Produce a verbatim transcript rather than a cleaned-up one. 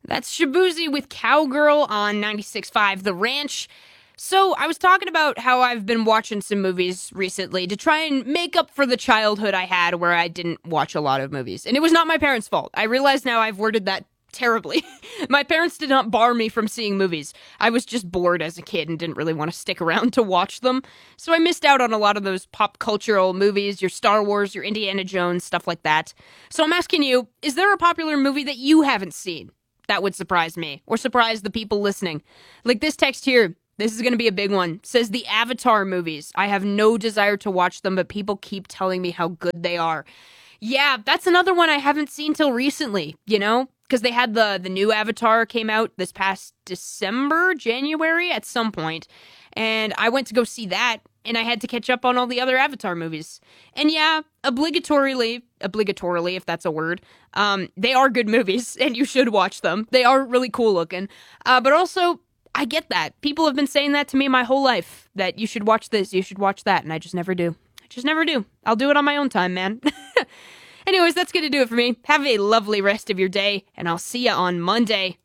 That's Shabuzi with Cowgirl on ninety-six point five The Ranch. So, I was talking about how I've been watching some movies recently to try and make up for the childhood I had where I didn't watch a lot of movies. And it was not my parents' fault. I realize now I've worded that terribly. My parents did not bar me from seeing movies. I was just bored as a kid and didn't really want to stick around to watch them. So I missed out on a lot of those pop cultural movies, your Star Wars, your Indiana Jones, stuff like that. So I'm asking you, is there a popular movie that you haven't seen? That would surprise me, or surprise the people listening. Like this text here, this is going to be a big one. It says the Avatar movies. I have no desire to watch them, but people keep telling me how good they are. Yeah, that's another one I haven't seen till recently, you know? Because they had the, the new Avatar came out this past December, January at some point. And I went to go see that, and I had to catch up on all the other Avatar movies. And yeah, obligatorily, obligatorily, if that's a word, um, they are good movies, and you should watch them. They are really cool looking. Uh, but also, I get that. People have been saying that to me my whole life, that you should watch this, you should watch that, and I just never do. I just never do. I'll do it on my own time, man. Anyways, that's going to do it for me. Have a lovely rest of your day, and I'll see you on Monday.